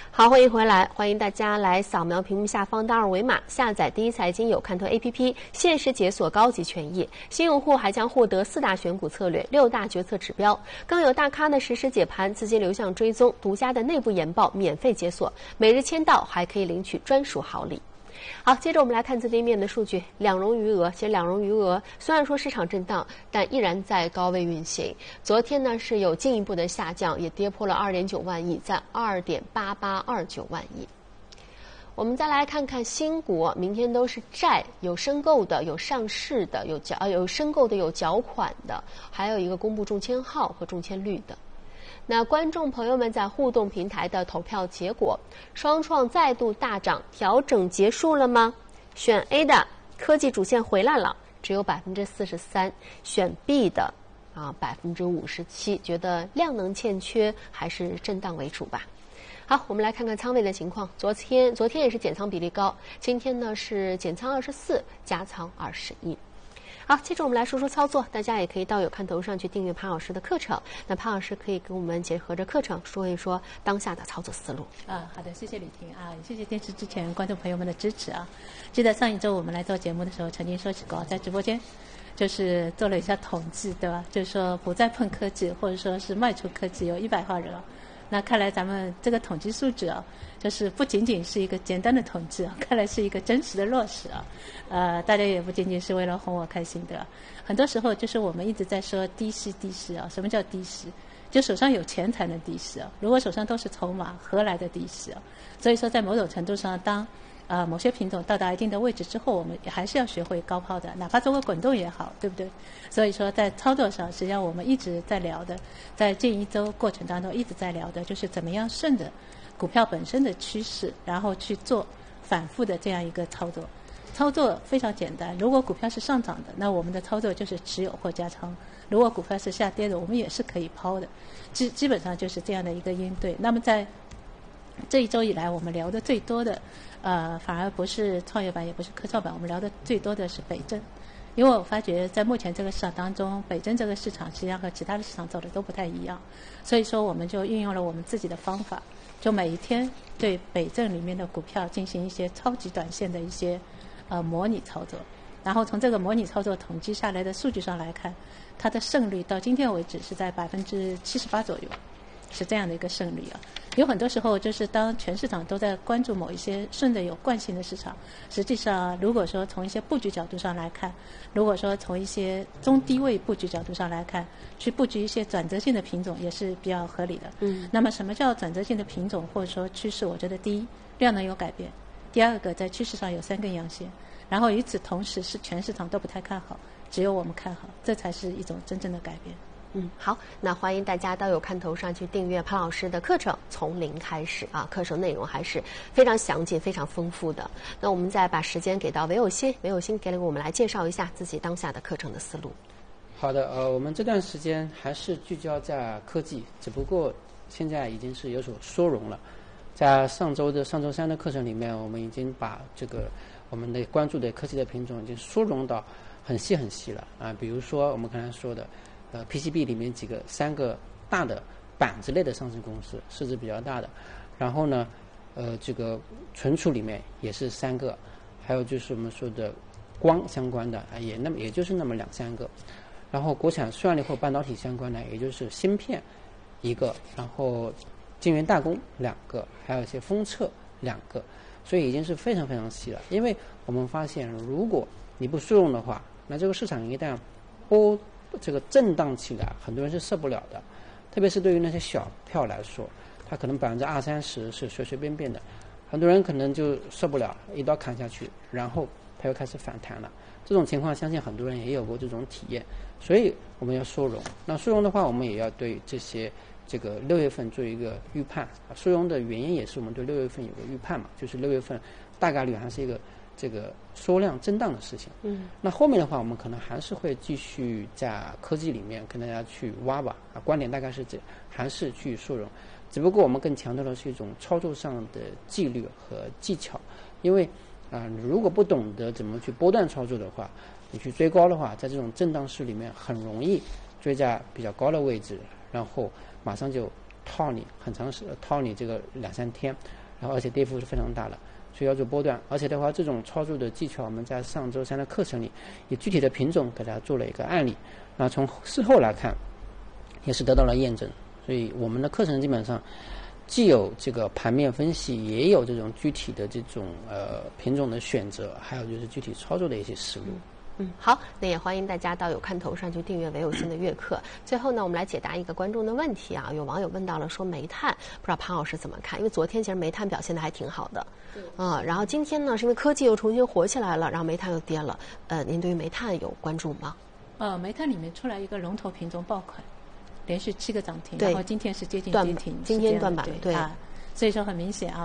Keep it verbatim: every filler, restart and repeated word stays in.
好，欢迎回来，欢迎大家来扫描屏幕下方的二维码，下载第一财经有看头 A P P， 限时解锁高级权益。新用户还将获得四大选股策略、六大决策指标，更有大咖的实时解盘、资金流向追踪、独家的内部研报免费解锁，每日签到还可以领取专属好礼。好，接着我们来看资金面的数据。两融余额，其实两融余额虽然说市场震荡，但依然在高位运行。昨天呢是有进一步的下降，也跌破了二点九万亿，在二点八八二九万亿。我们再来看看新股，明天都是债，有申购的，有上市的，有缴有申购的，有缴款的，还有一个公布中签号和中签率的。那观众朋友们在互动平台的投票结果，双创再度大涨，调整结束了吗？选 A 的科技主线回来了，只有百分之四十三；选 B 的啊百分之五十七，觉得量能欠缺，还是震荡为主吧。好，我们来看看仓位的情况。昨天昨天也是减仓比例高，今天呢是减仓二十四，加仓二十一。好，接着我们来说说操作，大家也可以到有看头上去订阅潘老师的课程。那潘老师可以跟我们结合着课程说一说当下的操作思路。 啊，好的，谢谢李婷啊，谢谢电视之前观众朋友们的支持啊。记得上一周我们来做节目的时候，曾经说起过，在直播间就是做了一下统计，对吧？就是说不再碰科技，或者说是卖出科技，有一百号人。那看来咱们这个统计数据啊，就是不仅仅是一个简单的统计啊，看来是一个真实的落实啊。呃，大家也不仅仅是为了哄我开心的，很多时候就是我们一直在说低息低息啊。什么叫低息？就手上有钱才能低息啊。如果手上都是筹码，何来的低息啊？所以说，在某种程度上，当啊、呃，某些品种到达一定的位置之后，我们还是要学会高抛的，哪怕做个滚动也好，对不对？所以说，在操作上，实际上我们一直在聊的，在近一周过程当中一直在聊的，就是怎么样顺着股票本身的趋势，然后去做反复的这样一个操作。操作非常简单，如果股票是上涨的，那我们的操作就是持有或加仓；如果股票是下跌的，我们也是可以抛的。基基本上就是这样的一个应对。那么在这一周以来，我们聊的最多的，呃，反而不是创业板，也不是科创板，我们聊的最多的是北证。因为我发觉在目前这个市场当中，北证这个市场实际上和其他的市场走的都不太一样，所以说我们就运用了我们自己的方法，就每一天对北证里面的股票进行一些超级短线的一些呃模拟操作，然后从这个模拟操作统计下来的数据上来看，它的胜率到今天为止是在百分之七十八左右。是这样的一个胜率啊。有很多时候就是当全市场都在关注某一些顺的有惯性的市场，实际上如果说从一些布局角度上来看，如果说从一些中低位布局角度上来看，去布局一些转折性的品种也是比较合理的。嗯。那么什么叫转折性的品种或者说趋势？我觉得第一，量能有改变；第二个，在趋势上有三根阳线；然后与此同时是全市场都不太看好，只有我们看好，这才是一种真正的改变。 嗯，好，那欢迎大家到有看头上去订阅潘老师的课程，从零开始啊，课程内容还是非常详尽、非常丰富的。那我们再把时间给到韦有新，韦有新给我们来介绍一下自己当下的课程的思路。 好的，呃，我们这段时间还是聚焦在科技，只不过现在已经是有所缩容了。在上周的上周三的课程里面，我们已经把这个我们的关注的科技的品种已经缩容到很细很细了啊，比如说我们刚才说的。呃 ，P C B 里面几个三个大的板子类的上市公司，市值比较大的。然后呢，呃，这个存储里面也是三个，还有就是我们说的光相关的啊，也那么也就是那么两三个。然后国产算力或半导体相关的，也就是芯片一个，然后晶圆代工两个，还有一些封测两个。所以已经是非常非常细了。因为我们发现，如果你不疏用的话，那这个市场一旦波这个震荡起来，很多人是受不了的，特别是对于那些小票来说，它可能百分之二三十是随随便便的，很多人可能就受不了，一刀砍下去，然后它又开始反弹了。这种情况，相信很多人也有过这种体验，所以我们要缩容。那缩容的话，我们也要对这些这个六月份做一个预判。缩容的原因也是我们对六月份有个预判嘛，就是六月份大概率还是一个这个缩量震荡的事情。嗯，那后面的话，我们可能还是会继续在科技里面跟大家去挖吧。啊，观点大概是这，还是去缩容，只不过我们更强调的是一种操作上的纪律和技巧。因为啊、呃，如果不懂得怎么去波段操作的话，你去追高的话，在这种震荡市里面很容易追在比较高的位置，然后马上就套你很长时套你这个两三天，然后而且跌幅是非常大的，所以要做波段。而且的话，这种操作的技巧，我们在上周三的课程里，以具体的品种给大家做了一个案例，那从事后来看，也是得到了验证。所以我们的课程基本上既有这个盘面分析，也有这种具体的这种呃品种的选择，还有就是具体操作的一些思路。 嗯，好，那也欢迎大家到有看头上去订阅唯有新的月课。最后呢，我们来解答一个观众的问题啊，有网友问到了说煤炭，不知道潘老师怎么看？因为昨天其实煤炭表现的还挺好的，啊、呃，然后今天呢，是因为科技又重新火起来了，然后煤炭又跌了。呃，您对于煤炭有关注吗？ 呃，煤炭里面出来一个龙头品种爆款，连续七个涨停， 对， 然后今天是接近跌停， 今天断板了，对啊，所以说很明显啊。